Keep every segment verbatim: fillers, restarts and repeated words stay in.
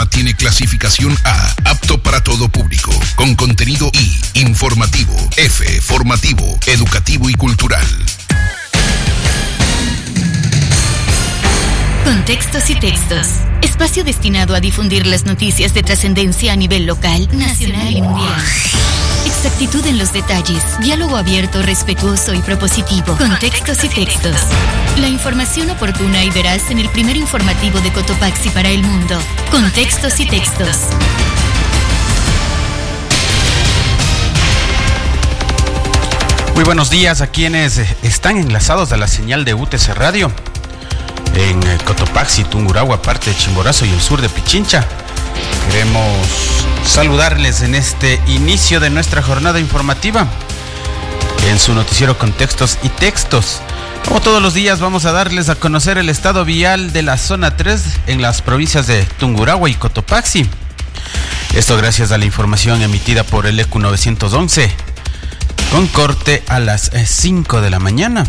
programa tiene clasificación A, apto para todo público, con contenido I, informativo, F, formativo, educativo y cultural. Contextos y textos. Espacio destinado a difundir las noticias de trascendencia a nivel local, nacional y mundial. Exactitud en los detalles, diálogo abierto, respetuoso y propositivo. Contextos y textos. La información oportuna y veraz en el primer informativo de Cotopaxi para el mundo. Contextos y textos. Muy buenos días a quienes están enlazados a la señal de U T C Radio en Cotopaxi, Tungurahua, parte de Chimborazo y el sur de Pichincha. Queremos saludarles en este inicio de nuestra jornada informativa en su noticiero Contextos y Textos. Como todos los días vamos a darles a conocer el estado vial de la zona tres en las provincias de Tungurahua y Cotopaxi. Esto gracias a la información emitida por el E Q novecientos once con corte a las cinco de la mañana.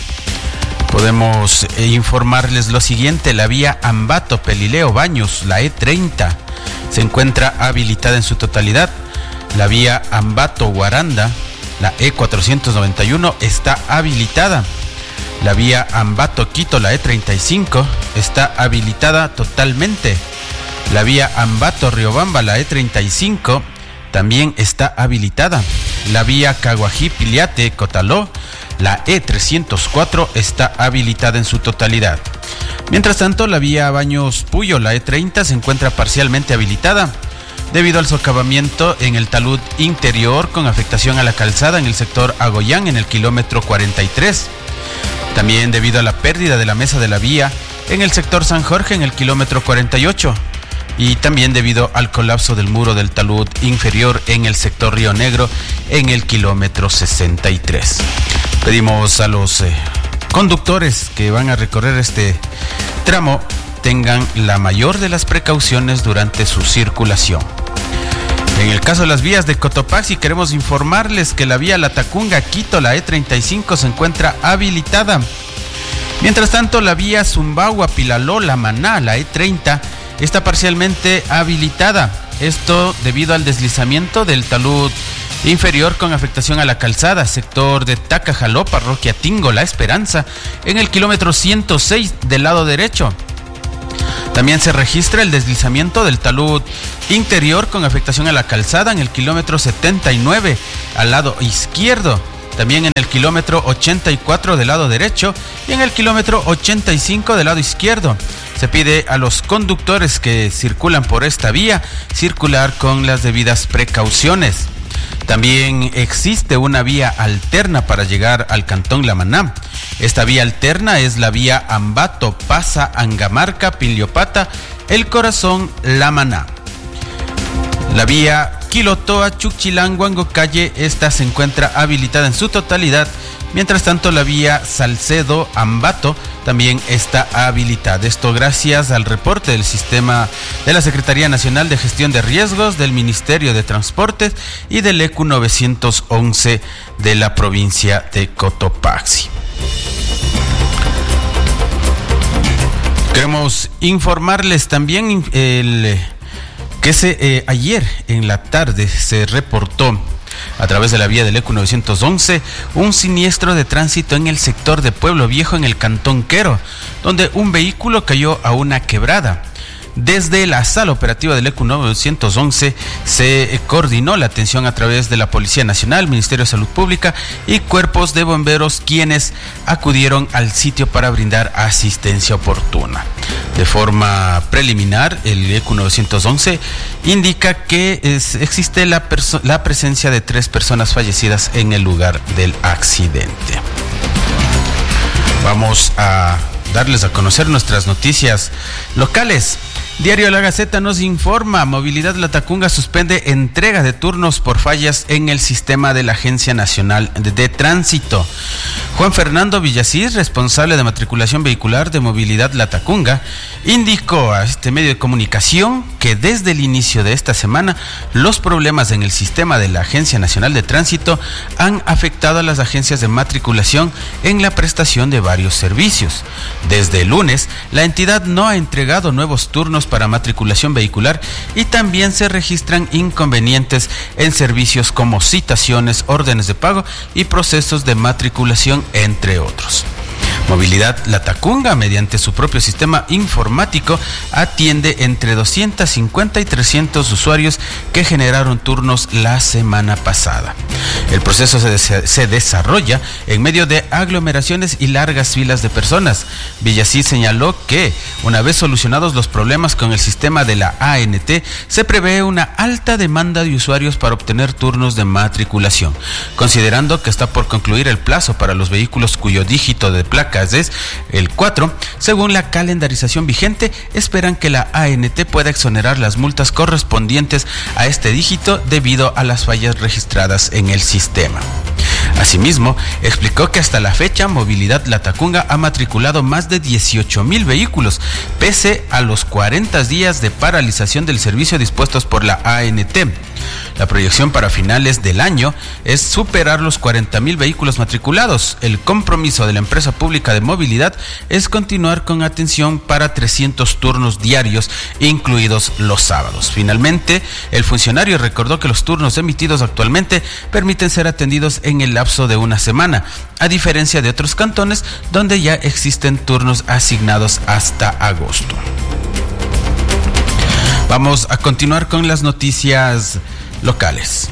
Podemos informarles lo siguiente: la vía Ambato-Pelileo-Baños, la E treinta, se encuentra habilitada en su totalidad. La vía Ambato-Guaranda, la E cuatrocientos noventa y uno, está habilitada. La vía Ambato-Quito, la E treinta y cinco, está habilitada totalmente. La vía Ambato-Riobamba, la E treinta y cinco, también está habilitada. La vía Caguají-Piliate-Cotaló, la E trescientos cuatro, está habilitada en su totalidad. Mientras tanto, la vía Baños-Puyo, la E treinta, se encuentra parcialmente habilitada debido al socavamiento en el talud interior con afectación a la calzada en el sector Agoyán en el kilómetro cuarenta y tres. También debido a la pérdida de la mesa de la vía en el sector San Jorge en el kilómetro cuarenta y ocho. Y también debido al colapso del muro del talud inferior en el sector Río Negro en el kilómetro sesenta y tres. Pedimos a los eh, conductores que van a recorrer este tramo tengan la mayor de las precauciones durante su circulación. En el caso de las vías de Cotopaxi, queremos informarles que la vía Latacunga-Quito, la E treinta y cinco, se encuentra habilitada. Mientras tanto, la vía Zumbagua-Pilaló-La Maná, la E treinta, está parcialmente habilitada. Esto debido al deslizamiento del talud inferior con afectación a la calzada, sector de Tacajaló, parroquia Tingo, La Esperanza, en el kilómetro ciento seis del lado derecho. También se registra el deslizamiento del talud interior con afectación a la calzada en el kilómetro setenta y nueve al lado izquierdo. También en el kilómetro ochenta y cuatro del lado derecho y en el kilómetro ochenta y cinco del lado izquierdo. Se pide a los conductores que circulan por esta vía circular con las debidas precauciones. También existe una vía alterna para llegar al cantón La Maná. Esta vía alterna es la vía Ambato, Pasa, Angamarca, Piliopata, El Corazón, La Maná. La vía Quilotoa, Chuchilán, Huangocalle, esta se encuentra habilitada en su totalidad. Mientras tanto, la vía Salcedo, Ambato, también está habilitada. Esto gracias al reporte del sistema de la Secretaría Nacional de Gestión de Riesgos, del Ministerio de Transportes y del E Q novecientos once de la provincia de Cotopaxi. Queremos informarles también el, que se, eh, ayer en la tarde se reportó a través de la vía del E Q novecientos once un siniestro de tránsito en el sector de Pueblo Viejo en el cantón Quero, donde un vehículo cayó a una quebrada. Desde la sala operativa del E Q novecientos once se coordinó la atención a través de la Policía Nacional, Ministerio de Salud Pública y cuerpos de bomberos, quienes acudieron al sitio para brindar asistencia oportuna. De forma preliminar, el E Q novecientos once indica que es, existe la, perso- la presencia de tres personas fallecidas en el lugar del accidente. Vamos a darles a conocer nuestras noticias locales. Diario La Gaceta nos informa: Movilidad Latacunga suspende entrega de turnos por fallas en el sistema de la Agencia Nacional de, de Tránsito. Juan Fernando Villasís, responsable de matriculación vehicular de Movilidad Latacunga, indicó a este medio de comunicación que desde el inicio de esta semana los problemas en el sistema de la Agencia Nacional de Tránsito han afectado a las agencias de matriculación en la prestación de varios servicios. Desde el lunes, la entidad no ha entregado nuevos turnos turnos para matriculación vehicular y también se registran inconvenientes en servicios como citaciones, órdenes de pago y procesos de matriculación, entre otros. Movilidad Latacunga, mediante su propio sistema informático, atiende entre doscientos cincuenta y trescientos usuarios que generaron turnos la semana pasada. El proceso se, des- se desarrolla en medio de aglomeraciones y largas filas de personas. Villasí señaló que, una vez solucionados los problemas con el sistema de la A N T, se prevé una alta demanda de usuarios para obtener turnos de matriculación. Considerando que está por concluir el plazo para los vehículos cuyo dígito de placa es el cuatro, según la calendarización vigente, esperan que la A N T pueda exonerar las multas correspondientes a este dígito debido a las fallas registradas en el sistema. Asimismo, explicó que hasta la fecha Movilidad Latacunga ha matriculado más de dieciocho mil vehículos, pese a los cuarenta días de paralización del servicio dispuestos por la A N T. La proyección para finales del año es superar los cuarenta mil vehículos matriculados. El compromiso de la empresa pública de movilidad es continuar con atención para trescientos turnos diarios, incluidos los sábados. Finalmente, el funcionario recordó que los turnos emitidos actualmente permiten ser atendidos en el lapso de una semana, a diferencia de otros cantones donde ya existen turnos asignados hasta agosto. Vamos a continuar con las noticias locales.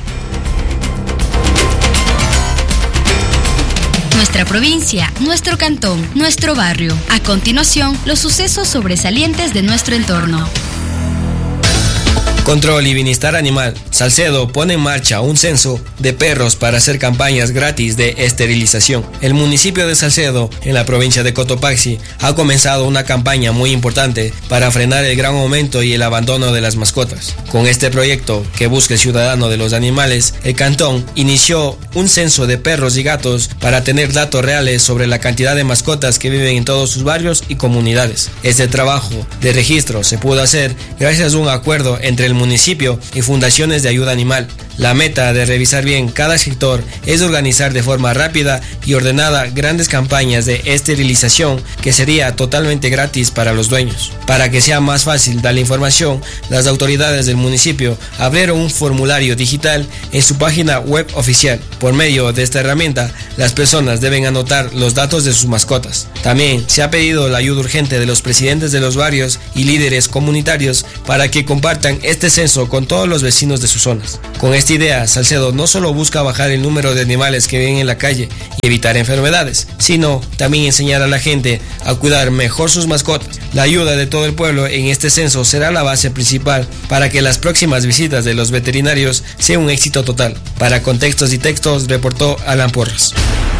Nuestra provincia, nuestro cantón, nuestro barrio. A continuación, los sucesos sobresalientes de nuestro entorno. Control y Bienestar Animal. Salcedo pone en marcha un censo de perros para hacer campañas gratis de esterilización. El municipio de Salcedo, en la provincia de Cotopaxi, ha comenzado una campaña muy importante para frenar el gran aumento y el abandono de las mascotas. Con este proyecto, que busca el ciudadano de los animales, el cantón inició un censo de perros y gatos para tener datos reales sobre la cantidad de mascotas que viven en todos sus barrios y comunidades. Este trabajo de registro se pudo hacer gracias a un acuerdo entre el municipio y fundaciones de ayuda animal. La meta de revisar bien cada sector es organizar de forma rápida y ordenada grandes campañas de esterilización que sería totalmente gratis para los dueños. Para que sea más fácil dar la información, las autoridades del municipio abrieron un formulario digital en su página web oficial. Por medio de esta herramienta, las personas deben anotar los datos de sus mascotas. También se ha pedido la ayuda urgente de los presidentes de los barrios y líderes comunitarios para que compartan este censo con todos los vecinos de sus zonas. Con esta idea, Salcedo no solo busca bajar el número de animales que viven en la calle y evitar enfermedades, sino también enseñar a la gente a cuidar mejor sus mascotas. La ayuda de todo el pueblo en este censo será la base principal para que las próximas visitas de los veterinarios sean un éxito total. Para Contextos y Textos, reportó Alan Porras.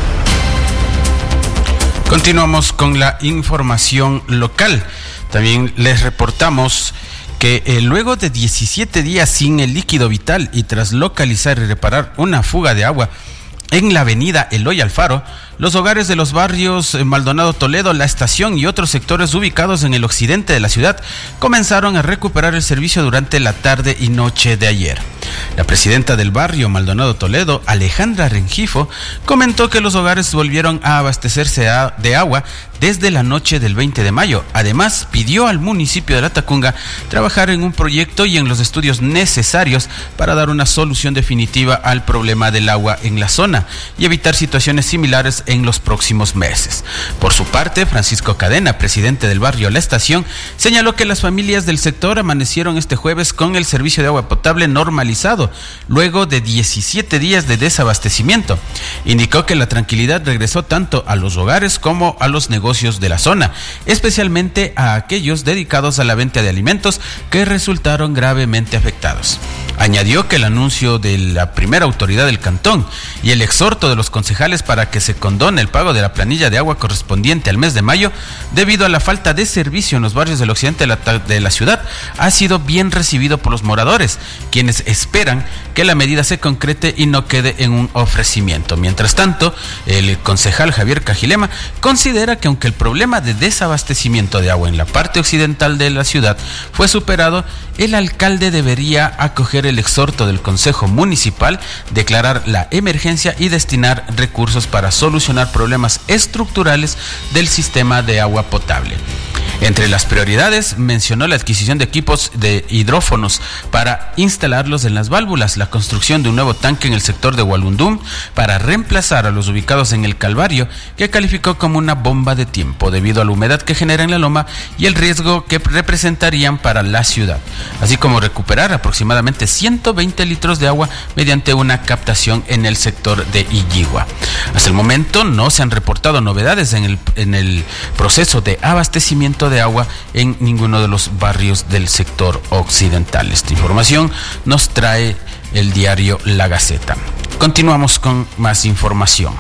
Continuamos con la información local. También les reportamos que eh, luego de diecisiete días sin el líquido vital y tras localizar y reparar una fuga de agua en la avenida Eloy Alfaro, los hogares de los barrios Maldonado Toledo, La Estación y otros sectores ubicados en el occidente de la ciudad comenzaron a recuperar el servicio durante la tarde y noche de ayer. La presidenta del barrio Maldonado Toledo, Alejandra Rengifo, comentó que los hogares volvieron a abastecerse de agua desde la noche del veinte de mayo. Además, pidió al municipio de Latacunga trabajar en un proyecto y en los estudios necesarios para dar una solución definitiva al problema del agua en la zona y evitar situaciones similares en los próximos meses. Por su parte, Francisco Cadena, presidente del barrio La Estación, señaló que las familias del sector amanecieron este jueves con el servicio de agua potable normalizado, luego de diecisiete días de desabastecimiento. Indicó que la tranquilidad regresó tanto a los hogares como a los negocios de la zona, especialmente a aquellos dedicados a la venta de alimentos que resultaron gravemente afectados. Añadió que el anuncio de la primera autoridad del cantón y el exhorto de los concejales para que se condone el pago de la planilla de agua correspondiente al mes de mayo, debido a la falta de servicio en los barrios del occidente de la, de la ciudad, ha sido bien recibido por los moradores, quienes esperan que la medida se concrete y no quede en un ofrecimiento. Mientras tanto, el concejal Javier Cajilema considera que aunque el problema de desabastecimiento de agua en la parte occidental de la ciudad fue superado, el alcalde debería acoger el exhorto del Consejo Municipal, declarar la emergencia y destinar recursos para solucionar problemas estructurales del sistema de agua potable. Entre las prioridades mencionó la adquisición de equipos de hidrófonos para instalarlos en las válvulas, la construcción de un nuevo tanque en el sector de Walundum para reemplazar a los ubicados en el Calvario, que calificó como una bomba de tiempo debido a la humedad que genera en la loma y el riesgo que representarían para la ciudad, así como recuperar aproximadamente ciento veinte litros de agua mediante una captación en el sector de Illigua. Hasta el momento no se han reportado novedades en el, en el proceso de abastecimiento de agua en ninguno de los barrios del sector occidental. Esta información nos trae el diario La Gaceta. Continuamos con más información.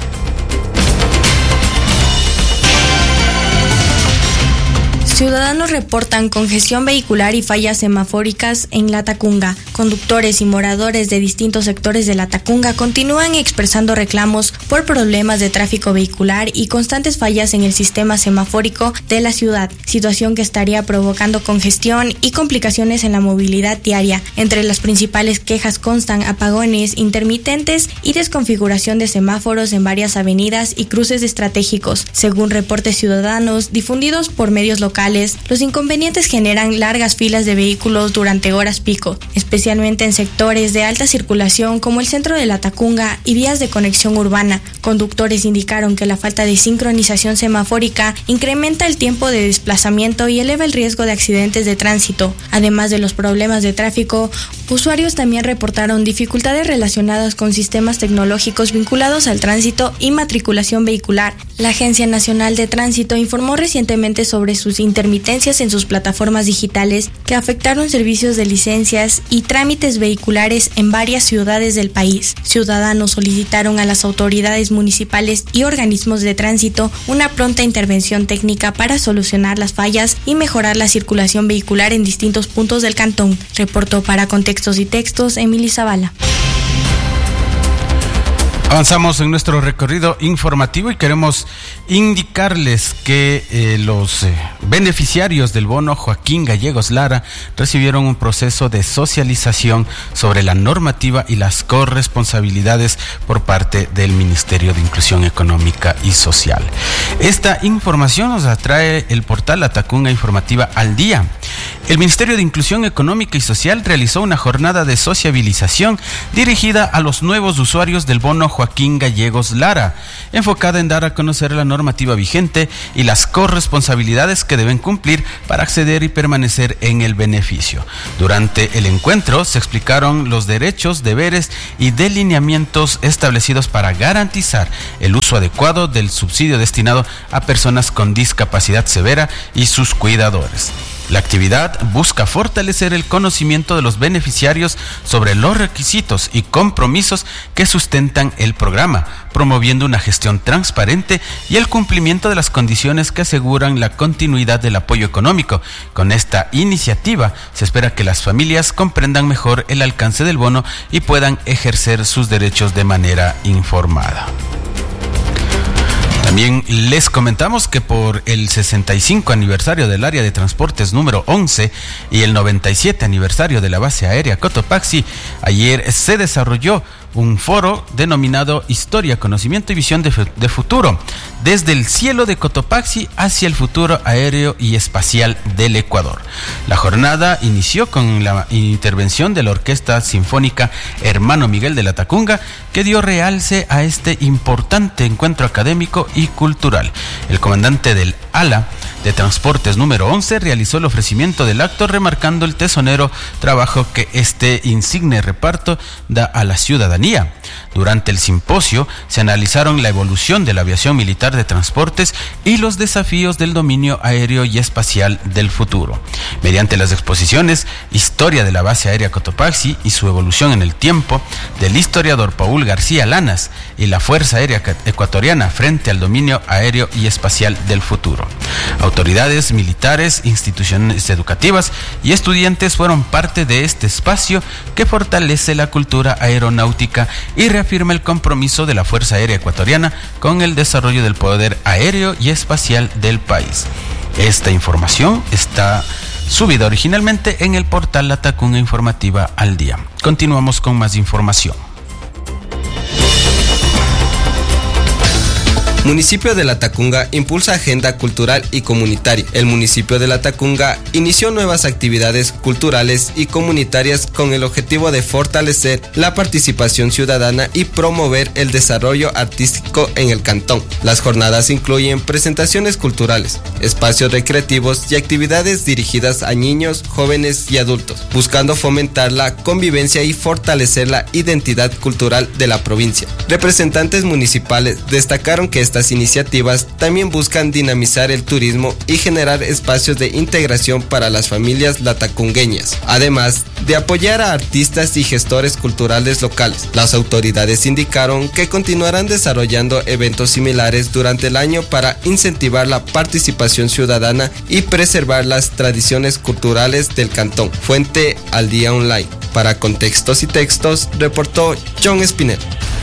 Ciudadanos reportan congestión vehicular y fallas semafóricas en Latacunga. Conductores y moradores de distintos sectores de Latacunga continúan expresando reclamos por problemas de tráfico vehicular y constantes fallas en el sistema semafórico de la ciudad, situación que estaría provocando congestión y complicaciones en la movilidad diaria. Entre las principales quejas constan apagones intermitentes y desconfiguración de semáforos en varias avenidas y cruces estratégicos. Según reportes ciudadanos difundidos por medios locales, los inconvenientes generan largas filas de vehículos durante horas pico, especialmente en sectores de alta circulación como el centro de Latacunga y vías de conexión urbana. Conductores indicaron que la falta de sincronización semafórica incrementa el tiempo de desplazamiento y eleva el riesgo de accidentes de tránsito. Además de los problemas de tráfico, usuarios también reportaron dificultades relacionadas con sistemas tecnológicos vinculados al tránsito y matriculación vehicular. La Agencia Nacional de Tránsito informó recientemente sobre sus intermitencias en sus plataformas digitales que afectaron servicios de licencias y trámites vehiculares en varias ciudades del país. Ciudadanos solicitaron a las autoridades municipales y organismos de tránsito una pronta intervención técnica para solucionar las fallas y mejorar la circulación vehicular en distintos puntos del cantón. Reportó para Contextos y Textos Emily Zavala. Avanzamos en nuestro recorrido informativo y queremos indicarles que eh, los eh, beneficiarios del bono Joaquín Gallegos Lara recibieron un proceso de socialización sobre la normativa y las corresponsabilidades por parte del Ministerio de Inclusión Económica y Social. Esta información nos la trae el portal Latacunga Informativa al Día. El Ministerio de Inclusión Económica y Social realizó una jornada de sociabilización dirigida a los nuevos usuarios del bono Joaquín Gallegos Lara, enfocada en dar a conocer la normativa vigente y las corresponsabilidades que deben cumplir para acceder y permanecer en el beneficio. Durante el encuentro se explicaron los derechos, deberes y delineamientos establecidos para garantizar el uso adecuado del subsidio destinado a personas con discapacidad severa y sus cuidadores. La actividad busca fortalecer el conocimiento de los beneficiarios sobre los requisitos y compromisos que sustentan el programa, promoviendo una gestión transparente y el cumplimiento de las condiciones que aseguran la continuidad del apoyo económico. Con esta iniciativa se espera que las familias comprendan mejor el alcance del bono y puedan ejercer sus derechos de manera informada. También les comentamos que por el sesenta y cinco aniversario del área de transportes número once y el noventa y siete aniversario de la base aérea Cotopaxi, ayer se desarrolló un foro denominado Historia, Conocimiento y Visión de, de Futuro, desde el cielo de Cotopaxi hacia el futuro aéreo y espacial del Ecuador. La jornada inició con la intervención de la Orquesta Sinfónica Hermano Miguel de Latacunga, que dio realce a este importante encuentro académico y cultural. El comandante del ala de transportes número once realizó el ofrecimiento del acto, remarcando el tesonero trabajo que este insigne reparto da a la ciudadanía. Durante el simposio se analizaron la evolución de la aviación militar de transportes y los desafíos del dominio aéreo y espacial del futuro. Mediante las exposiciones Historia de la base aérea Cotopaxi y su evolución en el tiempo, del historiador Paul García Lanas, y la Fuerza Aérea Ecuatoriana frente al dominio aéreo y espacial del futuro. Autoridades militares, instituciones educativas y estudiantes fueron parte de este espacio que fortalece la cultura aeronáutica y reafirma el compromiso de la Fuerza Aérea Ecuatoriana con el desarrollo del poder aéreo y espacial del país. Esta información está subida originalmente en el portal Latacunga Informativa al Día. Continuamos con más información. Municipio de Latacunga impulsa agenda cultural y comunitaria. El municipio de Latacunga inició nuevas actividades culturales y comunitarias con el objetivo de fortalecer la participación ciudadana y promover el desarrollo artístico en el cantón. Las jornadas incluyen presentaciones culturales, espacios recreativos y actividades dirigidas a niños, jóvenes y adultos, buscando fomentar la convivencia y fortalecer la identidad cultural de la provincia. Representantes municipales destacaron que estas iniciativas también buscan dinamizar el turismo y generar espacios de integración para las familias latacungueñas, además de apoyar a artistas y gestores culturales locales. Las autoridades indicaron que continuarán desarrollando eventos similares durante el año para incentivar la participación ciudadana y preservar las tradiciones culturales del cantón. Fuente Al Día Online. Para Contextos y Textos, reportó John Espinel.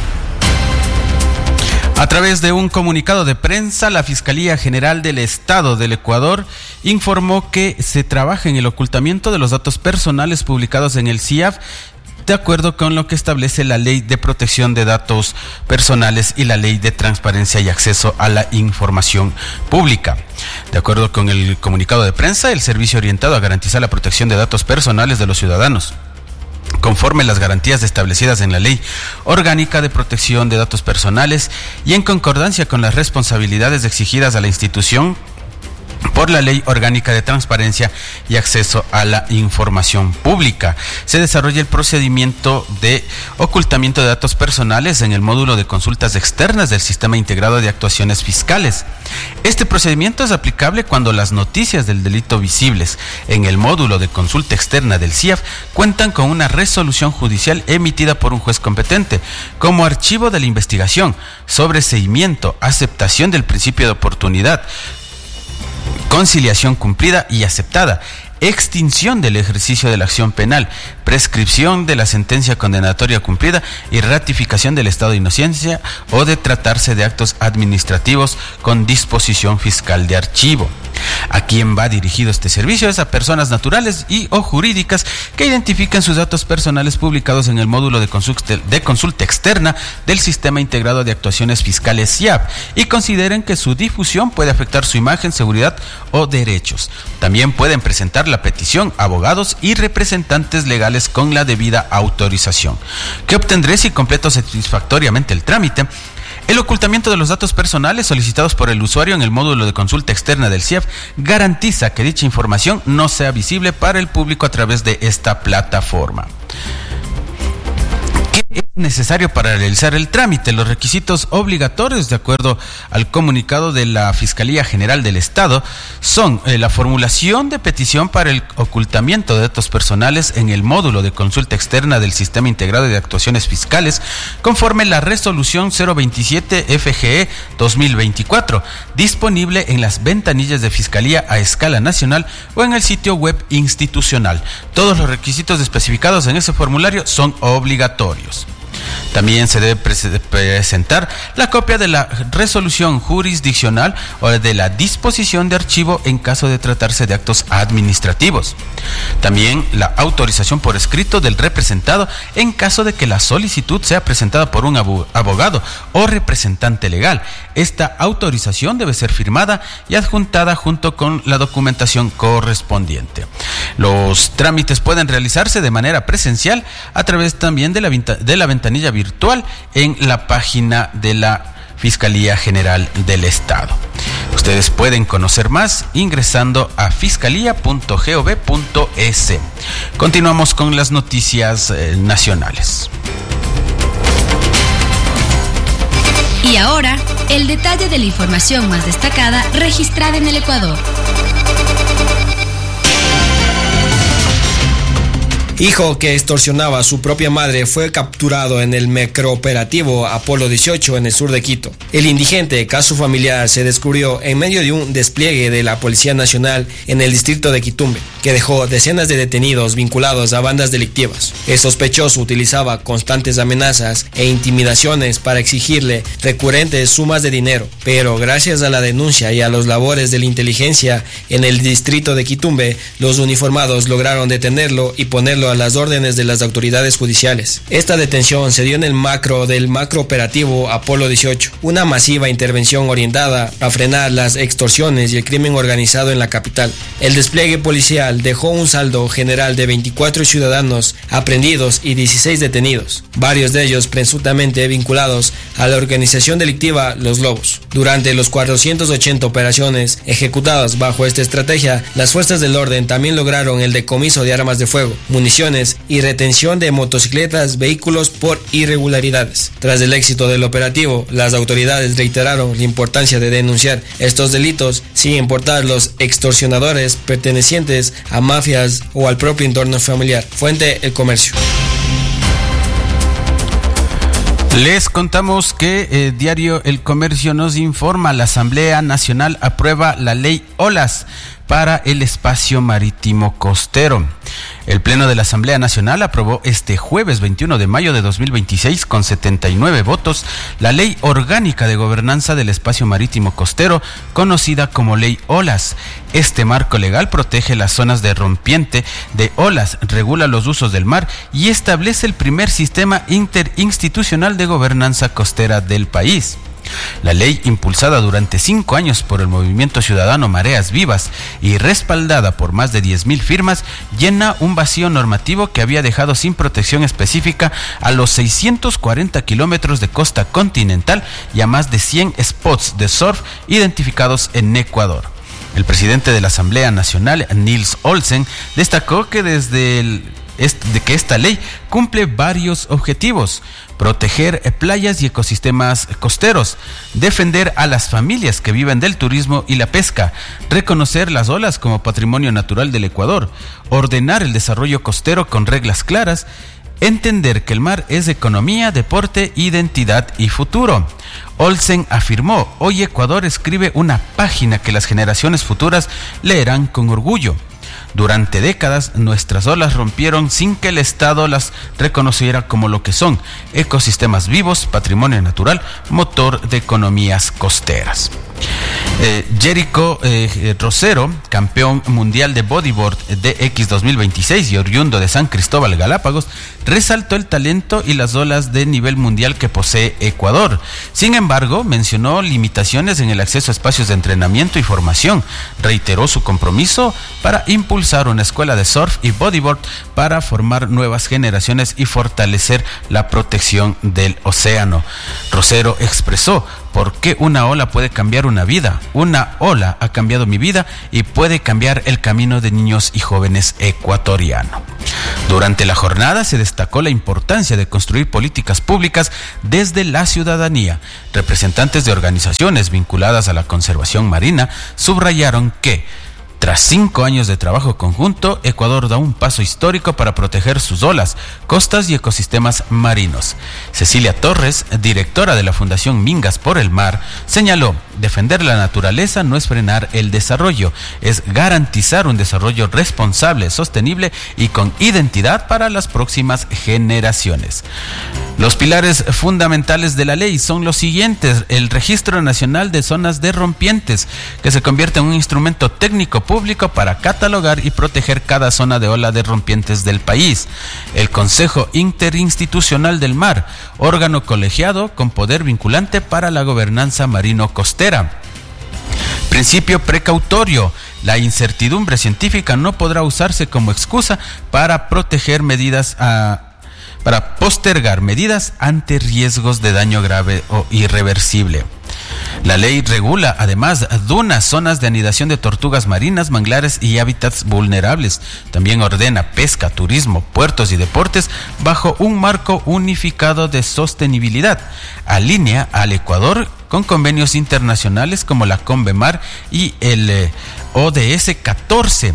A través de un comunicado de prensa, la Fiscalía General del Estado del Ecuador informó que se trabaja en el ocultamiento de los datos personales publicados en el C I A F, de acuerdo con lo que establece la Ley de Protección de Datos Personales y la Ley de Transparencia y Acceso a la Información Pública. De acuerdo con el comunicado de prensa, el servicio orientado a garantizar la protección de datos personales de los ciudadanos, conforme las garantías establecidas en la Ley Orgánica de Protección de Datos Personales y en concordancia con las responsabilidades exigidas a la institución por la Ley Orgánica de Transparencia y Acceso a la Información Pública, se desarrolla el procedimiento de ocultamiento de datos personales en el módulo de consultas externas del Sistema Integrado de Actuaciones Fiscales. Este procedimiento es aplicable cuando las noticias del delito visibles en el módulo de consulta externa del C I A F cuentan con una resolución judicial emitida por un juez competente, como archivo de la investigación, sobreseimiento, aceptación del principio de oportunidad, conciliación cumplida y aceptada, extinción del ejercicio de la acción penal, prescripción de la sentencia condenatoria cumplida y ratificación del estado de inocencia o de tratarse de actos administrativos con disposición fiscal de archivo. ¿A quién va dirigido este servicio? Es a personas naturales y o jurídicas que identifiquen sus datos personales publicados en el módulo de consulta, de consulta externa del Sistema Integrado de Actuaciones Fiscales S I A F y consideren que su difusión puede afectar su imagen, seguridad o derechos. También pueden presentar la petición a abogados y representantes legales con la debida autorización. ¿Qué obtendré si completo satisfactoriamente el trámite? El ocultamiento de los datos personales solicitados por el usuario en el módulo de consulta externa del C I A F garantiza que dicha información no sea visible para el público a través de esta plataforma. ¿Qué es necesario para realizar el trámite? Los requisitos obligatorios, de acuerdo al comunicado de la Fiscalía General del Estado, son eh, la formulación de petición para el ocultamiento de datos personales en el módulo de consulta externa del Sistema Integrado de Actuaciones Fiscales, conforme la resolución cero veintisiete F G E dos mil veinticuatro, disponible en las ventanillas de Fiscalía a escala nacional o en el sitio web institucional. Todos los requisitos especificados en ese formulario son obligatorios. También se debe pre- presentar la copia de la resolución jurisdiccional o de la disposición de archivo en caso de tratarse de actos administrativos. También la autorización por escrito del representado en caso de que la solicitud sea presentada por un abogado o representante legal. Esta autorización debe ser firmada y adjuntada junto con la documentación correspondiente. Los trámites pueden realizarse de manera presencial a través también de la, de la ventanilla virtual en la página de la Fiscalía General del Estado. Ustedes pueden conocer más ingresando a fiscalía punto gov punto es. Continuamos con las noticias eh, nacionales. Y ahora, el detalle de la información más destacada registrada en el Ecuador. Hijo que extorsionaba a su propia madre fue capturado en el macrooperativo Apolo dieciocho en el sur de Quito. El indigente caso familiar se descubrió en medio de un despliegue de la Policía Nacional en el distrito de Quitumbe, que dejó decenas de detenidos vinculados a bandas delictivas. El sospechoso utilizaba constantes amenazas e intimidaciones para exigirle recurrentes sumas de dinero, pero gracias a la denuncia y a los labores de la inteligencia en el distrito de Quitumbe, los uniformados lograron detenerlo y ponerlo a las órdenes de las autoridades judiciales. Esta detención se dio en el macro del macrooperativo Apolo dieciocho, una masiva intervención orientada a frenar las extorsiones y el crimen organizado en la capital. El despliegue policial dejó un saldo general de veinticuatro ciudadanos aprehendidos y dieciséis detenidos, varios de ellos presuntamente vinculados a la organización delictiva Los Lobos. Durante los cuatrocientas ochenta operaciones ejecutadas bajo esta estrategia, las fuerzas del orden también lograron el decomiso de armas de fuego, municiones y retención de motocicletas, vehículos por irregularidades. Tras el éxito del operativo, las autoridades reiteraron la importancia de denunciar estos delitos sin importar los extorsionadores pertenecientes a mafias o al propio entorno familiar. Fuente: El Comercio. Les contamos que eh, Diario El Comercio nos informa: la Asamblea Nacional aprueba la ley Olas para el espacio marítimo costero. El Pleno de la Asamblea Nacional aprobó este jueves veintiuno de mayo de dos mil veintiséis con setenta y nueve votos la Ley Orgánica de Gobernanza del Espacio Marítimo Costero, conocida como Ley Olas. Este marco legal protege las zonas de rompiente de olas, regula los usos del mar y establece el primer sistema interinstitucional de gobernanza costera del país. La ley, impulsada durante cinco años por el movimiento ciudadano Mareas Vivas y respaldada por más de diez mil firmas, llena un vacío normativo que había dejado sin protección específica a los seiscientos cuarenta kilómetros de costa continental y a más de cien spots de surf identificados en Ecuador. El presidente de la Asamblea Nacional, Nils Olsen, destacó que desde el de que esta ley cumple varios objetivos: proteger playas y ecosistemas costeros, defender a las familias que viven del turismo y la pesca, reconocer las olas como patrimonio natural del Ecuador, ordenar el desarrollo costero con reglas claras, entender que el mar es economía, deporte, identidad y futuro. Olsen afirmó: hoy Ecuador escribe una página que las generaciones futuras leerán con orgullo. Durante décadas, nuestras olas rompieron sin que el Estado las reconociera como lo que son: ecosistemas vivos, patrimonio natural, motor de economías costeras. Eh, Jerico eh, Rosero, campeón mundial de bodyboard D X dos mil veintiséis y oriundo de San Cristóbal, Galápagos, resaltó el talento y las olas de nivel mundial que posee Ecuador. Sin embargo, mencionó limitaciones en el acceso a espacios de entrenamiento y formación. Reiteró su compromiso para impulsar una escuela de surf y bodyboard para formar nuevas generaciones y fortalecer la protección del océano. Rosero expresó: ¿por qué una ola puede cambiar una vida? Una ola ha cambiado mi vida y puede cambiar el camino de niños y jóvenes ecuatorianos. Durante la jornada se destacó la importancia de construir políticas públicas desde la ciudadanía. Representantes de organizaciones vinculadas a la conservación marina subrayaron que, tras cinco años de trabajo conjunto, Ecuador da un paso histórico para proteger sus olas, costas y ecosistemas marinos. Cecilia Torres, directora de la Fundación Mingas por el Mar, señaló: defender la naturaleza no es frenar el desarrollo, es garantizar un desarrollo responsable, sostenible y con identidad para las próximas generaciones. Los pilares fundamentales de la ley son los siguientes: el Registro Nacional de Zonas de Rompientes, que se convierte en un instrumento técnico público para catalogar y proteger cada zona de ola de rompientes del país. El Consejo Interinstitucional del Mar, órgano colegiado con poder vinculante para la gobernanza marino-costera. Principio precautorio: la incertidumbre científica no podrá usarse como excusa para proteger medidas a para postergar medidas ante riesgos de daño grave o irreversible. La ley regula además dunas, zonas de anidación de tortugas marinas, manglares y hábitats vulnerables. También ordena pesca, turismo, puertos y deportes bajo un marco unificado de sostenibilidad. Alinea al Ecuador con convenios internacionales como la Convemar y el eh, O D S catorce.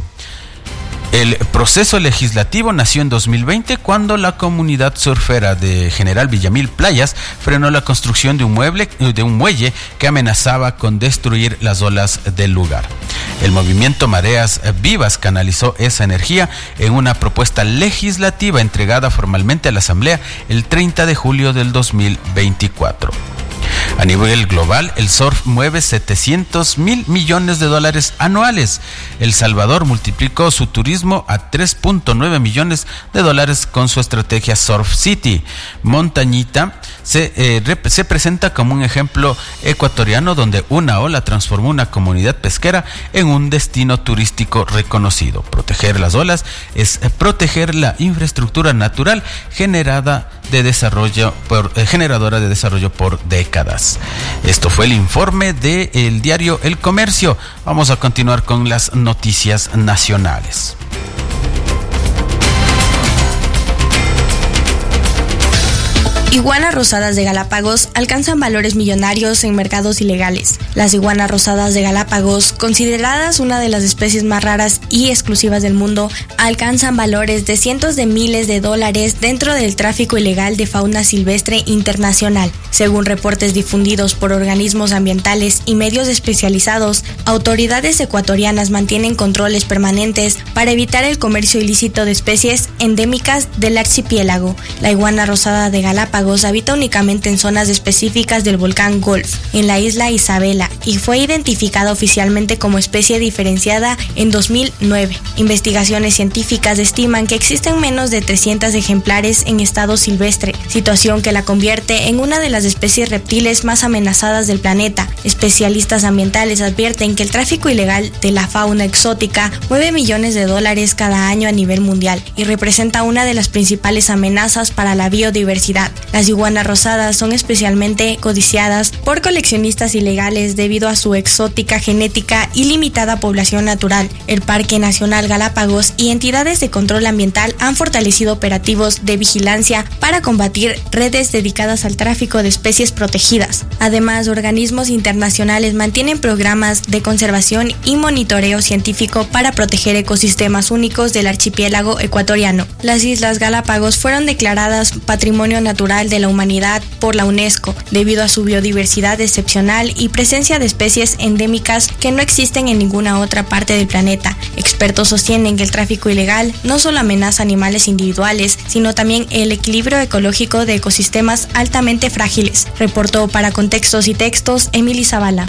El proceso legislativo nació en dos mil veinte cuando la comunidad surfera de General Villamil Playas frenó la construcción de un, mueble, de un muelle que amenazaba con destruir las olas del lugar. El movimiento Mareas Vivas canalizó esa energía en una propuesta legislativa entregada formalmente a la Asamblea el treinta de julio del dos mil veinticuatro. A nivel global, el surf mueve setecientos mil millones de dólares anuales. El Salvador multiplicó su turismo a tres punto nueve millones de dólares con su estrategia Surf City. Montañita se, eh, rep- se presenta como un ejemplo ecuatoriano donde una ola transformó una comunidad pesquera en un destino turístico reconocido. Proteger las olas es proteger la infraestructura natural generada de desarrollo por, eh, generadora de desarrollo por décadas. Esto fue el informe del diario El Comercio. Vamos a continuar con las noticias nacionales. Iguanas rosadas de Galápagos alcanzan valores millonarios en mercados ilegales. Las iguanas rosadas de Galápagos, consideradas una de las especies más raras y exclusivas del mundo, alcanzan valores de cientos de miles de dólares dentro del tráfico ilegal de fauna silvestre internacional. Según reportes difundidos por organismos ambientales y medios especializados, autoridades ecuatorianas mantienen controles permanentes para evitar el comercio ilícito de especies endémicas del archipiélago. La iguana rosada de Galápagos habita únicamente en zonas específicas del volcán Golf, en la isla Isabela, y fue identificada oficialmente como especie diferenciada en dos mil nueve. Investigaciones científicas estiman que existen menos de trescientos ejemplares en estado silvestre, situación que la convierte en una de las especies reptiles más amenazadas del planeta. Especialistas ambientales advierten que el tráfico ilegal de la fauna exótica mueve millones de dólares cada año a nivel mundial y representa una de las principales amenazas para la biodiversidad. Las iguanas rosadas son especialmente codiciadas por coleccionistas ilegales debido a su exótica genética y limitada población natural. El Parque Nacional Galápagos y entidades de control ambiental han fortalecido operativos de vigilancia para combatir redes dedicadas al tráfico de especies protegidas. Además, organismos internacionales mantienen programas de conservación y monitoreo científico para proteger ecosistemas únicos del archipiélago ecuatoriano. Las Islas Galápagos fueron declaradas Patrimonio Natural de la Humanidad por la UNESCO, debido a su biodiversidad excepcional y presencia de especies endémicas que no existen en ninguna otra parte del planeta. Expertos sostienen que el tráfico ilegal no solo amenaza animales individuales, sino también el equilibrio ecológico de ecosistemas altamente frágiles. Reportó para Contextos y Textos Emily Zavala.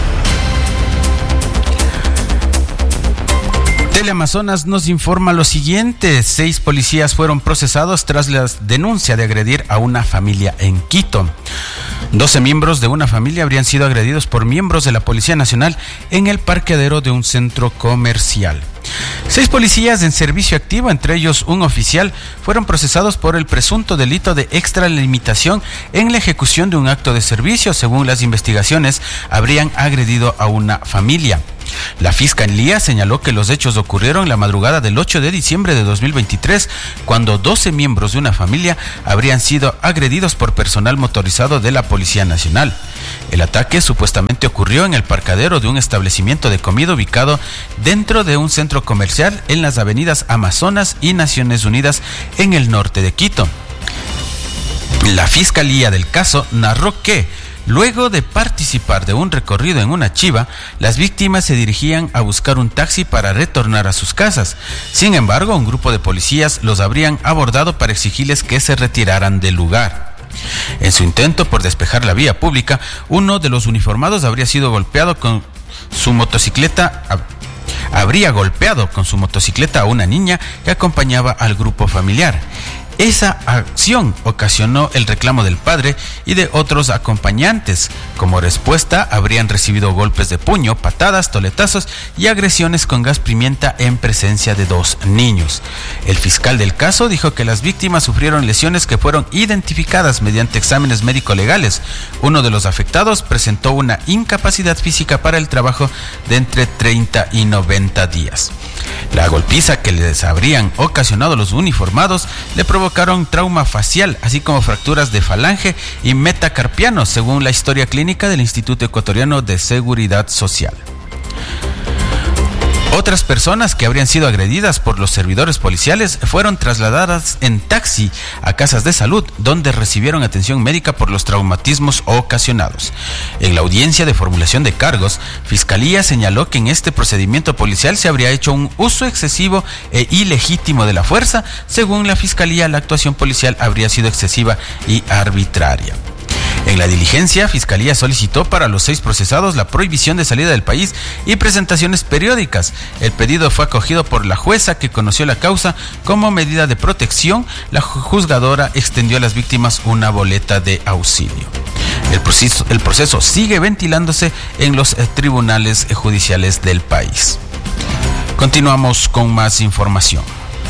Teleamazonas nos informa lo siguiente: seis policías fueron procesados tras la denuncia de agredir a una familia en Quito. doce miembros de una familia habrían sido agredidos por miembros de la Policía Nacional en el parqueadero de un centro comercial. Seis policías en servicio activo, entre ellos un oficial, fueron procesados por el presunto delito de extralimitación en la ejecución de un acto de servicio. Según las investigaciones, habrían agredido a una familia. La Fiscalía señaló que los hechos ocurrieron la madrugada del ocho de diciembre de dos mil veintitrés, cuando doce miembros de una familia habrían sido agredidos por personal motorizado de la Policía Nacional. El ataque supuestamente ocurrió en el parqueadero de un establecimiento de comida ubicado dentro de un centro comercial en las avenidas Amazonas y Naciones Unidas en el norte de Quito. La Fiscalía del caso narró que, luego de participar de un recorrido en una chiva, las víctimas se dirigían a buscar un taxi para retornar a sus casas. Sin embargo, un grupo de policías los habrían abordado para exigirles que se retiraran del lugar. En su intento por despejar la vía pública, uno de los uniformados habría sido golpeado con su motocicleta, habría golpeado con su motocicleta a una niña que acompañaba al grupo familiar. Esa acción ocasionó el reclamo del padre y de otros acompañantes. Como respuesta, habrían recibido golpes de puño, patadas, toletazos y agresiones con gas pimienta en presencia de dos niños. El fiscal del caso dijo que las víctimas sufrieron lesiones que fueron identificadas mediante exámenes médico-legales. Uno de los afectados presentó una incapacidad física para el trabajo de entre treinta y noventa días. La golpiza que les habrían ocasionado los uniformados le provocaron trauma facial, así como fracturas de falange y metacarpiano, según la historia clínica del Instituto Ecuatoriano de Seguridad Social. Otras personas que habrían sido agredidas por los servidores policiales fueron trasladadas en taxi a casas de salud, donde recibieron atención médica por los traumatismos ocasionados. En la audiencia de formulación de cargos, Fiscalía señaló que en este procedimiento policial se habría hecho un uso excesivo e ilegítimo de la fuerza. Según la Fiscalía, la actuación policial habría sido excesiva y arbitraria. En la diligencia, Fiscalía solicitó para los seis procesados la prohibición de salida del país y presentaciones periódicas. El pedido fue acogido por la jueza, que conoció la causa. Como medida de protección, la juzgadora extendió a las víctimas una boleta de auxilio. El proceso, el proceso sigue ventilándose en los eh, tribunales eh, judiciales del país. Continuamos con más información.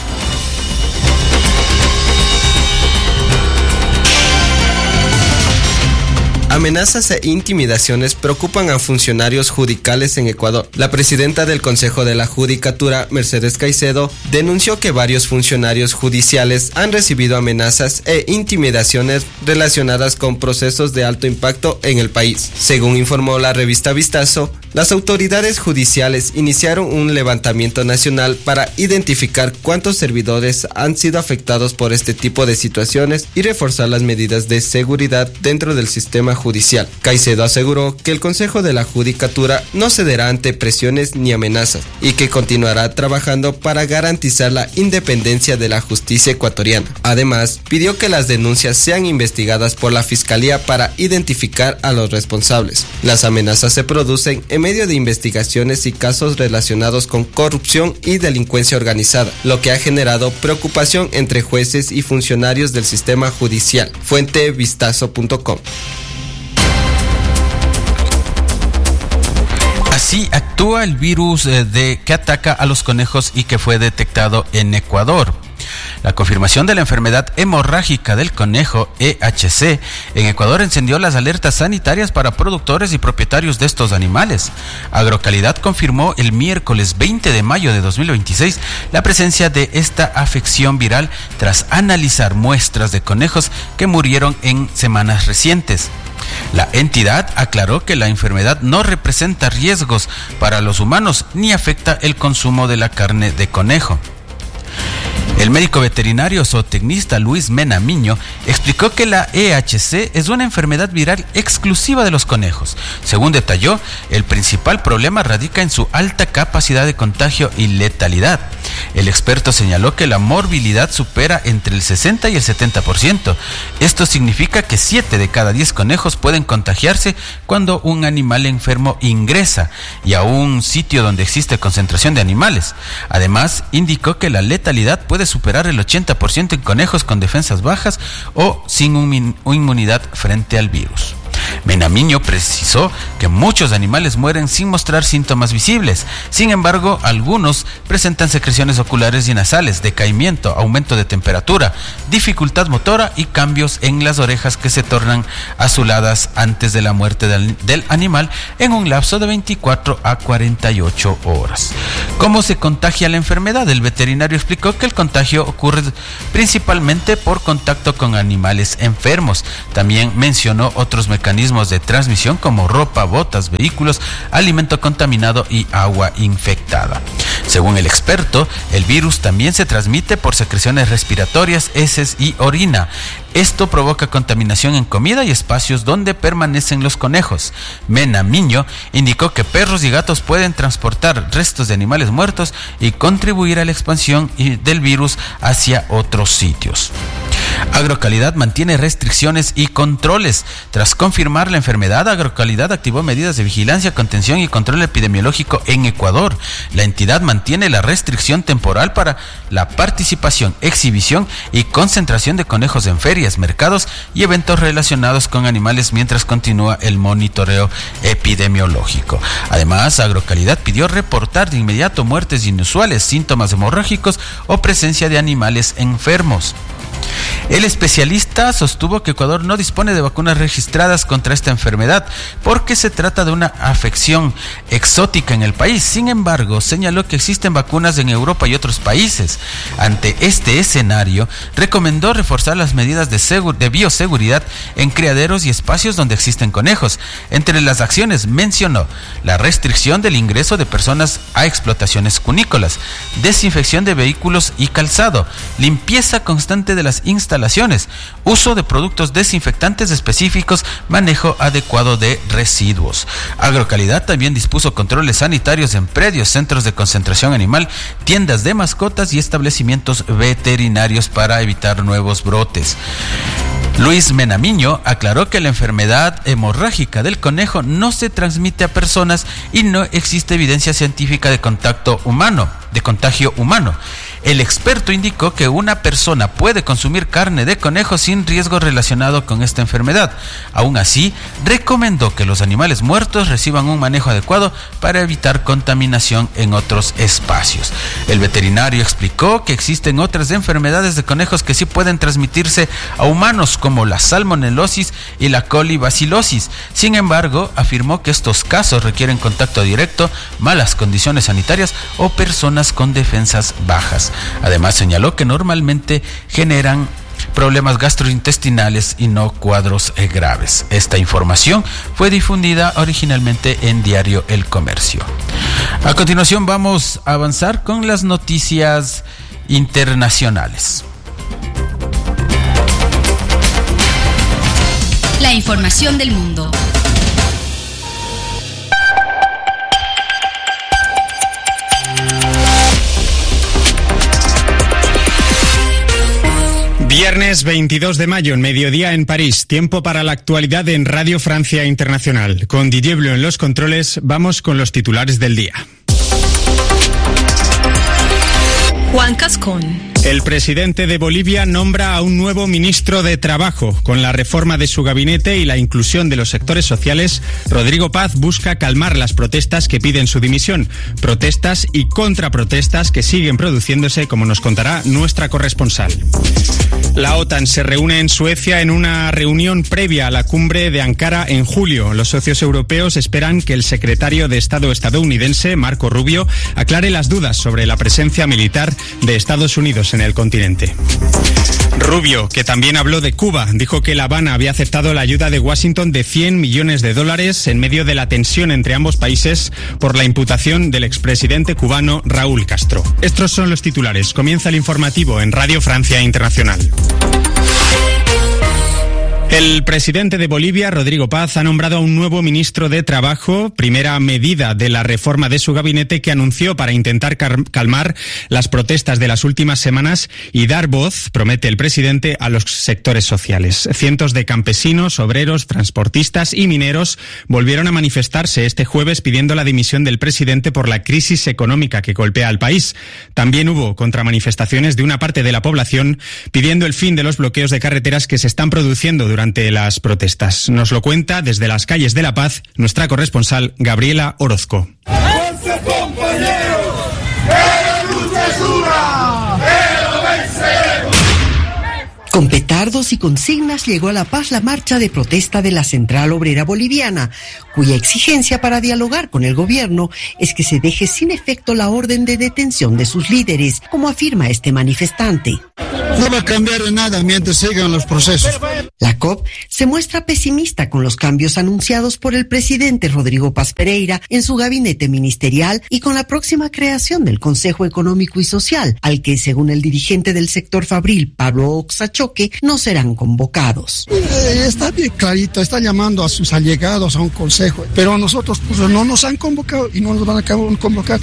Amenazas e intimidaciones preocupan a funcionarios judiciales en Ecuador. La presidenta del Consejo de la Judicatura, Mercedes Caicedo, denunció que varios funcionarios judiciales han recibido amenazas e intimidaciones relacionadas con procesos de alto impacto en el país. Según informó la revista Vistazo, las autoridades judiciales iniciaron un levantamiento nacional para identificar cuántos servidores han sido afectados por este tipo de situaciones y reforzar las medidas de seguridad dentro del sistema judicial. Caicedo aseguró que el Consejo de la Judicatura no cederá ante presiones ni amenazas y que continuará trabajando para garantizar la independencia de la justicia ecuatoriana. Además, pidió que las denuncias sean investigadas por la Fiscalía para identificar a los responsables. Las amenazas se producen en medio de investigaciones y casos relacionados con corrupción y delincuencia organizada, lo que ha generado preocupación entre jueces y funcionarios del sistema judicial. Fuente vistazo punto com. Así actúa el virus de, que ataca a los conejos y que fue detectado en Ecuador. La confirmación de la enfermedad hemorrágica del conejo E H C en Ecuador encendió las alertas sanitarias para productores y propietarios de estos animales. Agrocalidad confirmó el miércoles veinte de mayo de dos mil veintiséis la presencia de esta afección viral tras analizar muestras de conejos que murieron en semanas recientes. La entidad aclaró que la enfermedad no representa riesgos para los humanos ni afecta el consumo de la carne de conejo. El médico veterinario zootecnista Luis Mena Miño explicó que la E H C es una enfermedad viral exclusiva de los conejos. Según detalló, el principal problema radica en su alta capacidad de contagio y letalidad. El experto señaló que la morbilidad supera entre el sesenta y el setenta por ciento. Esto significa que siete de cada diez conejos pueden contagiarse cuando un animal enfermo ingresa y a un sitio donde existe concentración de animales. Además, indicó que la letalidad puede superar el ochenta por ciento en conejos con defensas bajas o sin un, una inmunidad frente al virus. Menamiño precisó que muchos animales mueren sin mostrar síntomas visibles. Sin embargo, algunos presentan secreciones oculares y nasales, decaimiento, aumento de temperatura, dificultad motora y cambios en las orejas que se tornan azuladas antes de la muerte del, del animal en un lapso de veinticuatro a cuarenta y ocho horas. ¿Cómo se contagia la enfermedad? El veterinario explicó que el contagio ocurre principalmente por contacto con animales enfermos. También mencionó otros mecanismos de transmisión como ropa, botas, vehículos, alimento contaminado y agua infectada. Según el experto, el virus también se transmite por secreciones respiratorias, heces y orina. Esto provoca contaminación en comida y espacios donde permanecen los conejos. Mena Miño indicó que perros y gatos pueden transportar restos de animales muertos y contribuir a la expansión del virus hacia otros sitios. Agrocalidad mantiene restricciones y controles. Tras confirmar la enfermedad, Agrocalidad activó medidas de vigilancia, contención y control epidemiológico en Ecuador. La entidad mantiene la restricción temporal para la participación, exhibición y concentración de conejos en ferias, mercados y eventos relacionados con animales mientras continúa el monitoreo epidemiológico. Además, Agrocalidad pidió reportar de inmediato muertes inusuales, síntomas hemorrágicos o presencia de animales enfermos. El especialista sostuvo que Ecuador no dispone de vacunas registradas contra esta enfermedad porque se trata de una afección exótica en el país. Sin embargo, señaló que existen vacunas en Europa y otros países. Ante este escenario, recomendó reforzar las medidas de, segur- de bioseguridad en criaderos y espacios donde existen conejos. Entre las acciones mencionó la restricción del ingreso de personas a explotaciones cunícolas, desinfección de vehículos y calzado, limpieza constante de las instalaciones, uso de productos desinfectantes específicos, manejo adecuado de residuos. Agrocalidad también dispuso controles sanitarios en predios, centros de concentración animal, tiendas de mascotas y establecimientos veterinarios para evitar nuevos brotes. Luis Menamiño aclaró que la enfermedad hemorrágica del conejo no se transmite a personas y no existe evidencia científica de contacto humano, de contagio humano. El experto indicó que una persona puede consumir carne de conejo sin riesgo relacionado con esta enfermedad. Aún así, recomendó que los animales muertos reciban un manejo adecuado para evitar contaminación en otros espacios. El veterinario explicó que existen otras enfermedades de conejos que sí pueden transmitirse a humanos, como la salmonelosis y la colibacilosis. Sin embargo, afirmó que estos casos requieren contacto directo, malas condiciones sanitarias o personas con defensas bajas. Además, señaló que normalmente generan problemas gastrointestinales y no cuadros eh, graves. Esta información fue difundida originalmente en Diario El Comercio. A continuación vamos a avanzar con las noticias internacionales. La información del mundo. Viernes veintidós de mayo, en mediodía en París. Tiempo para la actualidad en Radio Francia Internacional. Con Didier Bleu en los controles, vamos con los titulares del día. Juan Cascón. El presidente de Bolivia nombra a un nuevo ministro de Trabajo. Con la reforma de su gabinete y la inclusión de los sectores sociales, Rodrigo Paz busca calmar las protestas que piden su dimisión. Protestas y contraprotestas que siguen produciéndose, como nos contará nuestra corresponsal. La OTAN se reúne en Suecia en una reunión previa a la cumbre de Ankara en julio. Los socios europeos esperan que el secretario de Estado estadounidense, Marco Rubio, aclare las dudas sobre la presencia militar de Estados Unidos en el continente. Rubio, que también habló de Cuba, dijo que La Habana había aceptado la ayuda de Washington de cien millones de dólares en medio de la tensión entre ambos países por la imputación del expresidente cubano Raúl Castro. Estos son los titulares. Comienza el informativo en Radio Francia Internacional. El presidente de Bolivia, Rodrigo Paz, ha nombrado a un nuevo ministro de Trabajo, primera medida de la reforma de su gabinete que anunció para intentar calmar las protestas de las últimas semanas y dar voz, promete el presidente, a los sectores sociales. Cientos de campesinos, obreros, transportistas y mineros volvieron a manifestarse este jueves pidiendo la dimisión del presidente por la crisis económica que golpea al país. También hubo contramanifestaciones de una parte de la población pidiendo el fin de los bloqueos de carreteras que se están produciendo durante durante las protestas. Nos lo cuenta desde las calles de La Paz nuestra corresponsal Gabriela Orozco. Con petardos y consignas llegó a La Paz la marcha de protesta de la Central Obrera Boliviana, cuya exigencia para dialogar con el gobierno es que se deje sin efecto la orden de detención de sus líderes, como afirma este manifestante. No va a cambiar nada mientras sigan los procesos. La C O P se muestra pesimista con los cambios anunciados por el presidente Rodrigo Paz Pereira en su gabinete ministerial y con la próxima creación del Consejo Económico y Social, al que, según el dirigente del sector fabril, Pablo Oxachoque, no serán convocados. Eh, está bien clarito, está llamando a sus allegados a un consejo, pero a nosotros pues, no nos han convocado y no nos van a convocar.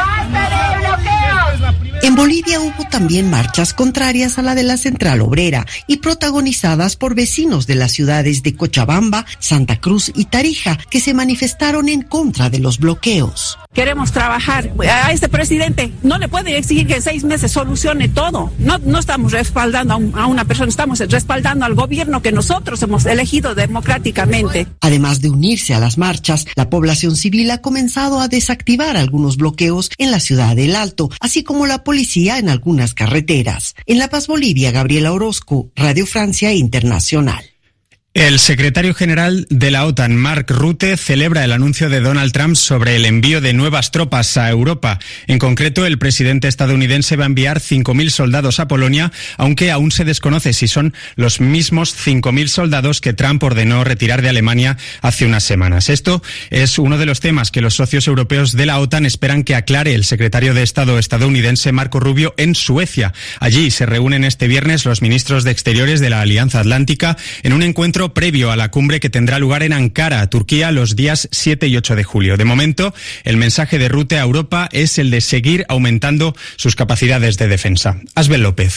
En Bolivia hubo también marchas contrarias a la de la Central Obrera y protagonizadas por vecinos de las ciudades de Cochabamba, Santa Cruz y Tarija, que se manifestaron en contra de los bloqueos. Queremos trabajar. A este presidente no le puede exigir que en seis meses solucione todo. No, no estamos respaldando a, un, a una persona, estamos respaldando al gobierno que nosotros hemos elegido democráticamente. Además de unirse a las marchas, la población civil ha comenzado a desactivar algunos bloqueos en la ciudad del Alto, así como la policía en algunas carreteras. En La Paz, Bolivia, Gabriela Orozco, Radio Francia Internacional. El secretario general de la OTAN, Mark Rutte, celebra el anuncio de Donald Trump sobre el envío de nuevas tropas a Europa. En concreto, el presidente estadounidense va a enviar cinco mil soldados a Polonia, aunque aún se desconoce si son los mismos cinco mil soldados que Trump ordenó retirar de Alemania hace unas semanas. Esto es uno de los temas que los socios europeos de la OTAN esperan que aclare el secretario de Estado estadounidense Marco Rubio en Suecia. Allí se reúnen este viernes los ministros de Exteriores de la Alianza Atlántica en un encuentro previo a la cumbre que tendrá lugar en Ankara, Turquía, los días siete y ocho de julio. De momento, el mensaje de Rutte a Europa es el de seguir aumentando sus capacidades de defensa. Asbel López.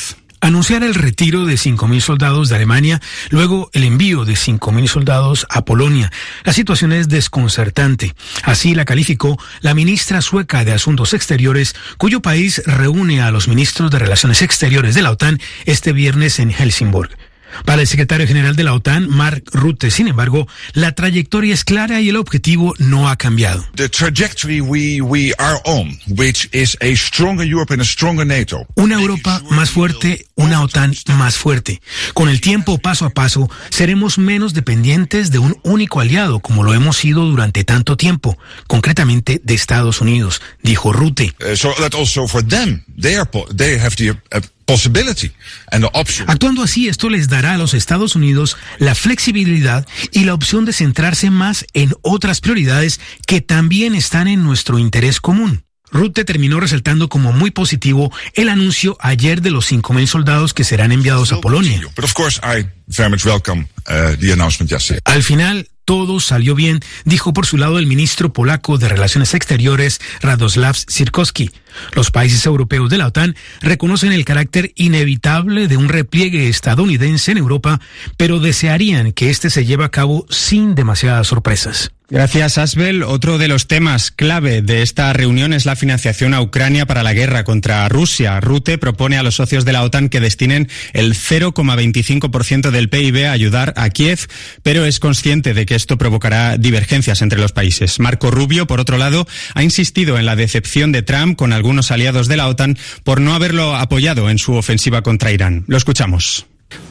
anunciar el retiro de cinco mil soldados de Alemania, luego el envío de cinco mil soldados a Polonia. La situación es desconcertante. Así la calificó la ministra sueca de Asuntos Exteriores, cuyo país reúne a los ministros de Relaciones Exteriores de la OTAN este viernes en Helsingborg. Para el secretario general de la OTAN, Mark Rutte, sin embargo, la trayectoria es clara y el objetivo no ha cambiado. The trajectory we, we are on, which is a stronger Europe and a stronger NATO. Una Europa más fuerte, una OTAN más fuerte. Con el tiempo, paso a paso, seremos menos dependientes de un único aliado, como lo hemos sido durante tanto tiempo, concretamente de Estados Unidos, dijo Rutte. Uh, so that also for them, they are they have the uh, possibility and the option. Actuando así, esto les dará a los Estados Unidos la flexibilidad y la opción de centrarse más en otras prioridades que también están en nuestro interés común. Rutte terminó resaltando como muy positivo el anuncio ayer de los cinco mil soldados que serán enviados a Polonia. But of course I very much welcome uh, the announcement yesterday. Al final, todo salió bien, dijo por su lado el ministro polaco de Relaciones Exteriores, Radoslav Sikorski. Los países europeos de la OTAN reconocen el carácter inevitable de un repliegue estadounidense en Europa, pero desearían que este se lleve a cabo sin demasiadas sorpresas. Gracias, Asbel. Otro de los temas clave de esta reunión es la financiación a Ucrania para la guerra contra Rusia. Rutte propone a los socios de la OTAN que destinen el cero coma veinticinco por ciento del P I B a ayudar a Kiev, pero es consciente de que esto provocará divergencias entre los países. Marco Rubio, por otro lado, ha insistido en la decepción de Trump con algunos aliados de la OTAN por no haberlo apoyado en su ofensiva contra Irán. Lo escuchamos.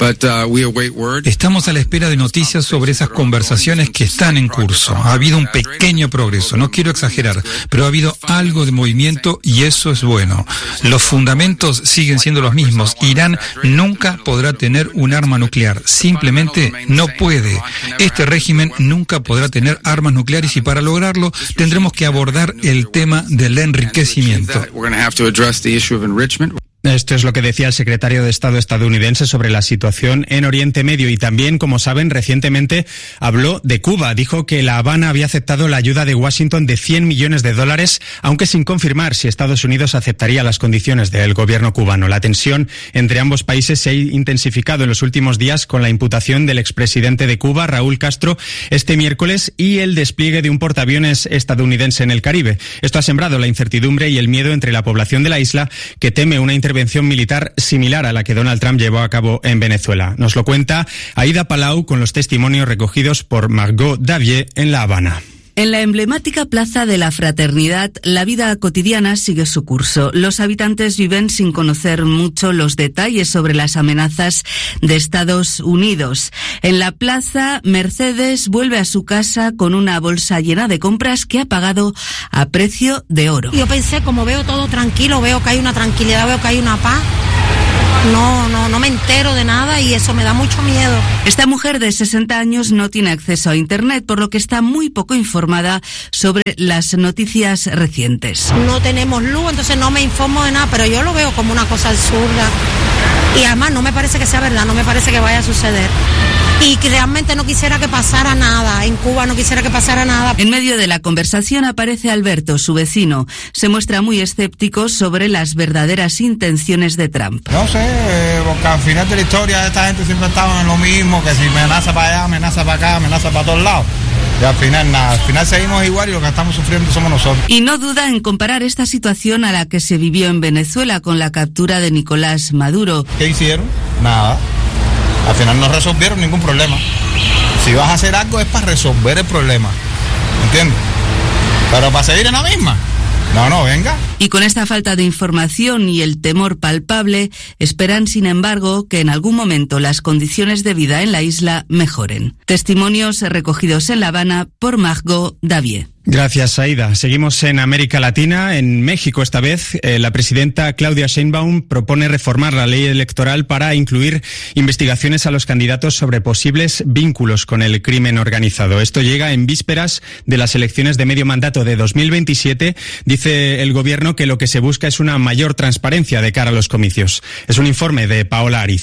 Estamos a la espera de noticias sobre esas conversaciones que están en curso. Ha habido un pequeño progreso, no quiero exagerar, pero ha habido algo de movimiento y eso es bueno. Los fundamentos siguen siendo los mismos. Irán nunca podrá tener un arma nuclear, simplemente no puede. Este régimen nunca podrá tener armas nucleares y para lograrlo tendremos que abordar el tema del enriquecimiento. Esto es lo que decía el secretario de Estado estadounidense sobre la situación en Oriente Medio y también, como saben, recientemente habló de Cuba. Dijo que La Habana había aceptado la ayuda de Washington de cien millones de dólares, aunque sin confirmar si Estados Unidos aceptaría las condiciones del gobierno cubano. La tensión entre ambos países se ha intensificado en los últimos días con la imputación del expresidente de Cuba, Raúl Castro, este miércoles y el despliegue de un portaaviones estadounidense en el Caribe. Esto ha sembrado la incertidumbre y el miedo entre la población de la isla, que teme una intervención intervención militar similar a la que Donald Trump llevó a cabo en Venezuela. Nos lo cuenta Aida Palau con los testimonios recogidos por Margot Davier en La Habana. En la emblemática Plaza de la Fraternidad, la vida cotidiana sigue su curso. Los habitantes viven sin conocer mucho los detalles sobre las amenazas de Estados Unidos. En la plaza, Mercedes vuelve a su casa con una bolsa llena de compras que ha pagado a precio de oro. Yo pensé, como veo todo tranquilo, veo que hay una tranquilidad, veo que hay una paz. No, no, no me entero de nada y eso me da mucho miedo. Esta mujer de sesenta años no tiene acceso a Internet, por lo que está muy poco informada sobre las noticias recientes. No tenemos luz, entonces no me informo de nada, pero yo lo veo como una cosa absurda. Y además no me parece que sea verdad, no me parece que vaya a suceder. Y que realmente no quisiera que pasara nada, en Cuba no quisiera que pasara nada. En medio de la conversación aparece Alberto, su vecino. Se muestra muy escéptico sobre las verdaderas intenciones de Trump. No sé, porque al final de la historia esta gente siempre estaba en lo mismo, que si amenaza para allá, amenaza para acá, amenaza para todos lados. Y al final nada, al final seguimos igual y lo que estamos sufriendo somos nosotros. Y no duda en comparar esta situación a la que se vivió en Venezuela con la captura de Nicolás Maduro. ¿Qué hicieron? Nada. Al final no resolvieron ningún problema. Si vas a hacer algo es para resolver el problema. ¿Entiendes? Pero para seguir en la misma. No, no, venga. Y con esta falta de información y el temor palpable, esperan, sin embargo, que en algún momento las condiciones de vida en la isla mejoren. Testimonios recogidos en La Habana por Margot Davier. Gracias, Aida. Seguimos en América Latina. En México, esta vez, eh, la presidenta Claudia Sheinbaum propone reformar la ley electoral para incluir investigaciones a los candidatos sobre posibles vínculos con el crimen organizado. Esto llega en vísperas de las elecciones de medio mandato de dos mil veintisiete. Dice el gobierno que lo que se busca es una mayor transparencia de cara a los comicios. Es un informe de Paola Ariza.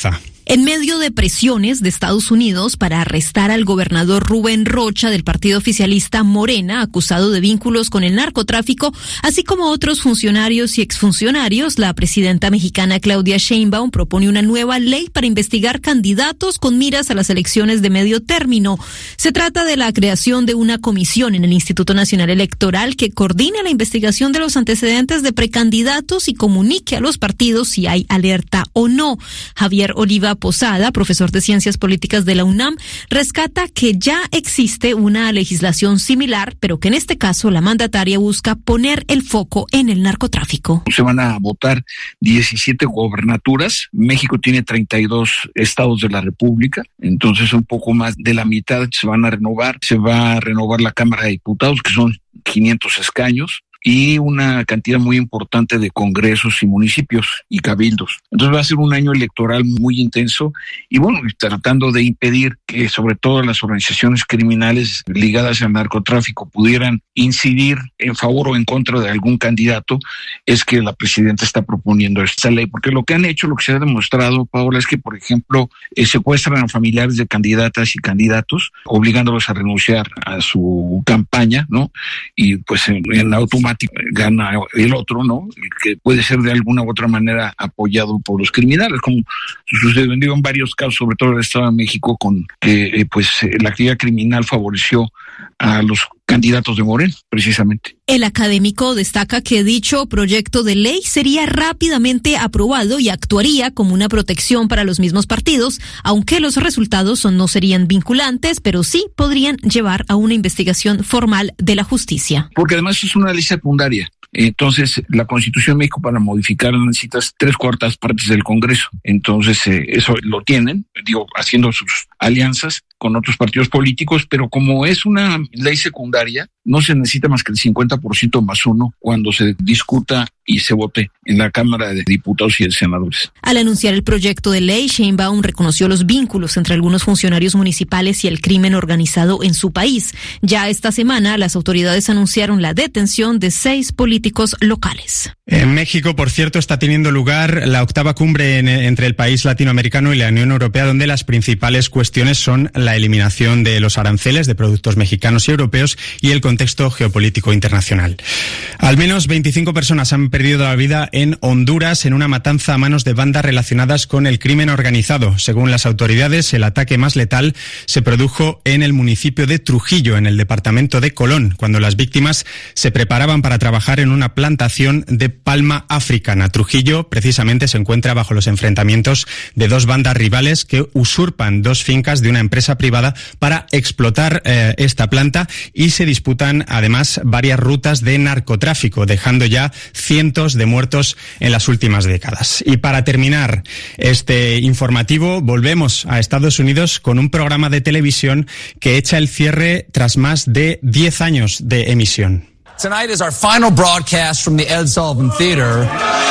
En medio de presiones de Estados Unidos para arrestar al gobernador Rubén Rocha del partido oficialista Morena, acusado de vínculos con el narcotráfico, así como otros funcionarios y exfuncionarios, la presidenta mexicana Claudia Sheinbaum propone una nueva ley para investigar candidatos con miras a las elecciones de medio término. Se trata de la creación de una comisión en el Instituto Nacional Electoral que coordine la investigación de los antecedentes de precandidatos y comunique a los partidos si hay alerta o no. Javier Oliva Posada, profesor de Ciencias Políticas de la UNAM, rescata que ya existe una legislación similar, pero que en este caso la mandataria busca poner el foco en el narcotráfico. Se van a votar diecisiete gobernaturas. México tiene treinta y dos estados de la República, entonces un poco más de la mitad se van a renovar. Se va a renovar la Cámara de Diputados, que son quinientos escaños, y una cantidad muy importante de congresos y municipios y cabildos. Entonces va a ser un año electoral muy intenso y bueno, tratando de impedir que sobre todo las organizaciones criminales ligadas al narcotráfico pudieran incidir en favor o en contra de algún candidato, es que la presidenta está proponiendo esta ley, porque lo que han hecho, lo que se ha demostrado, Paola, es que por ejemplo eh, secuestran a familiares de candidatas y candidatos, obligándolos a renunciar a su campaña, ¿no? Y pues en, en automático gana el otro, ¿no? Que puede ser de alguna u otra manera apoyado por los criminales, como sucedió en varios casos, sobre todo en el Estado de México, con que eh, pues eh, la actividad criminal favoreció a los candidatos de Morena, precisamente. El académico destaca que dicho proyecto de ley sería rápidamente aprobado y actuaría como una protección para los mismos partidos, aunque los resultados no serían vinculantes, pero sí podrían llevar a una investigación formal de la justicia. Porque además es una ley secundaria. Entonces, la Constitución de México para modificar necesitas tres cuartas partes del Congreso. Entonces, eh, eso lo tienen, digo, haciendo sus alianzas con otros partidos políticos, pero como es una ley secundaria, no se necesita más que el cincuenta por ciento más uno cuando se discuta y se vote en la Cámara de Diputados y de Senadores. Al anunciar el proyecto de ley, Sheinbaum reconoció los vínculos entre algunos funcionarios municipales y el crimen organizado en su país. Ya esta semana, las autoridades anunciaron la detención de seis políticos locales. En México, por cierto, está teniendo lugar la octava cumbre en, entre el país latinoamericano y la Unión Europea, donde las principales cuestiones son la eliminación de los aranceles de productos mexicanos y europeos y el contexto geopolítico internacional. Al menos veinticinco personas han perdido la vida en Honduras en una matanza a manos de bandas relacionadas con el crimen organizado. Según las autoridades, el ataque más letal se produjo en el municipio de Trujillo, en el departamento de Colón, cuando las víctimas se preparaban para trabajar en una plantación de palma africana. Trujillo, precisamente, se encuentra bajo los enfrentamientos de dos bandas rivales que usurpan dos fincas de una empresa privada para explotar eh, esta planta y se disputan además varias rutas de narcotráfico, dejando ya cientos de muertos en las últimas décadas. Y para terminar este informativo, volvemos a Estados Unidos con un programa de televisión que echa el cierre tras más de diez años de emisión. Tonight is our final broadcast from the Ed Sullivan Theater,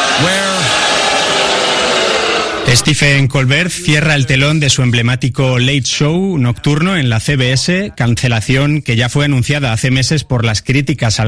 where Stephen Colbert cierra el telón de su emblemático Late Show nocturno en la C B S, cancelación que ya fue anunciada hace meses por las críticas a